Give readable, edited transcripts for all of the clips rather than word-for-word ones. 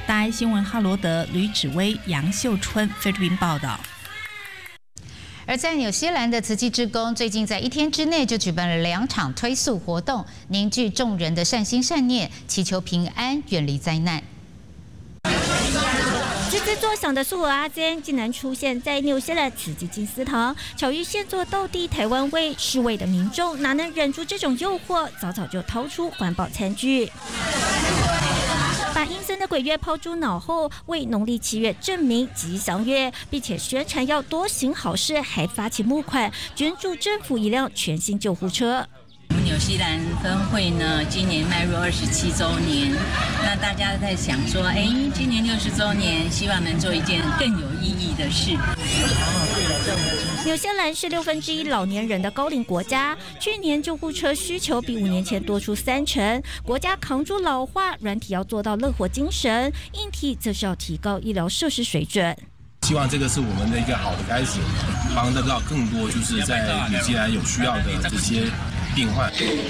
大爱新闻哈罗德、吕芷薇、杨秀春菲律宾报道。 而在纽西兰的慈济志工，最近在1天之内就举办了2场推素活动，凝聚众人的善心善念，祈求平安，远离灾难。 吱吱作响的素娥阿坚竟然出现在纽西兰慈济金丝堂，巧遇现做道地台湾味世味的民众，哪能忍住这种诱惑，早早就掏出环保餐具。把阴森的鬼月抛诸脑后，为农历7月证明吉祥月，并且宣传要多行好事，还发起募款捐助政府1辆全新救护车。 我们纽西兰分会呢，今年迈入27周年，那大家在想说，今年60周年，希望能做一件更有意义的事。 纽西兰是1/6老年人的高龄国家，去年救护车需求比5年前多出30%，国家扛住老化，软体要做到乐活精神，硬体则是要提高医疗设施水准。 希望这个是我们的一个好的开始，帮得到更多就是在纽西兰有需要的这些病患。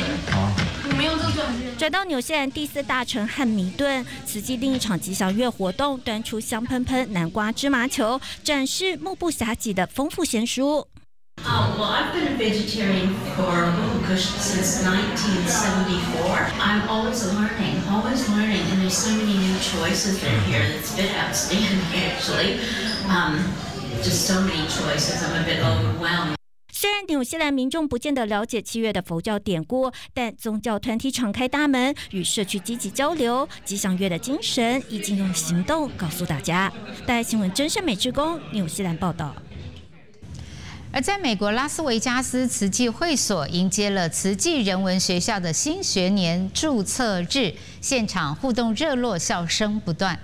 转到纽西兰第4大城汉密顿，慈济另一场吉祥月活动，端出香喷喷南瓜芝麻球，展示目不暇给的丰富鲜蔬。 Well, I've been a vegetarian for since 1974. I'm always learning, and there's so many new choices in here. It's a bit outstanding, actually. Just so many choices. I'm a bit overwhelmed. 虽然纽西兰民众不见得了解7月的佛教典故，但宗教团体敞开大门，与社区积极交流，吉祥月的精神已经用行动告诉大家。大爱新闻真善美志工纽西兰报道。 而在美国拉斯维加斯慈济会所迎接了慈济人文学校的新学年注册日，现场互动热络，笑声不断。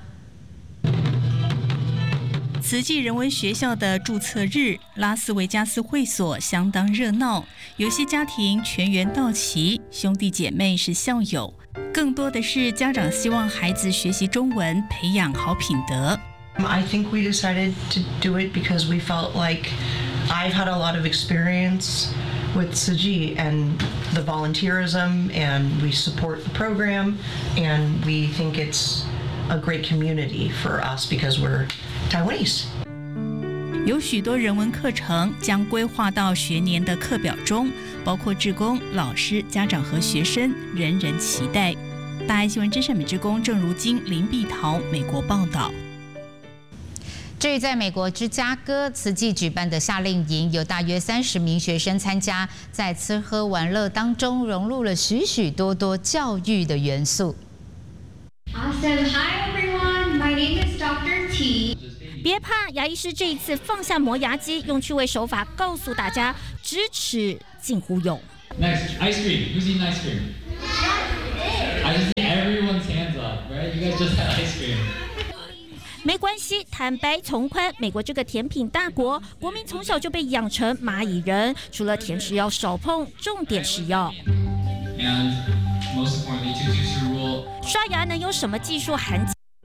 慈济人文学校的注册日，拉斯维加斯会所相当热闹，有些家庭全员到齐，兄弟姐妹是校友，更多的是家长希望孩子学习中文，培养好品德。 I think we decided to do it because we felt like I've had a lot of experience with Tzu and the volunteerism, and we support the program, and we think it's a great community for us because we're Taiwanese. 有许多人文课程将规划到学年的课表中，包括志工、老师、家长和学生，人人期待。大爱新闻真善美志工郑如金、林碧桃，美国报道。 至于在美国芝加哥慈济举办的夏令营，有大约30名学生参加，在吃喝玩乐当中融入了许许多多教育的元素。 Awesome. Hi everyone. My name is Dr. T. 别怕，牙医师这一次放下磨牙机，用趣味手法告诉大家，咫尺近乎勇。 Next, ice cream. Who's eating ice cream? I just see everyone's hands up, right? You guys just had ice cream. 没关系，坦白从宽。美国这个甜品大国，国民从小就被养成蚂蚁人，除了甜食要少碰，重点是要。 And most importantly, 222 rule. 刷牙能有什么技术含？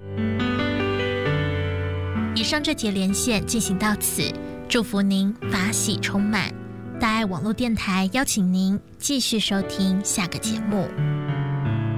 以上这节连线进行到此，祝福您法喜充满。大爱网络电台邀请您继续收听下个节目。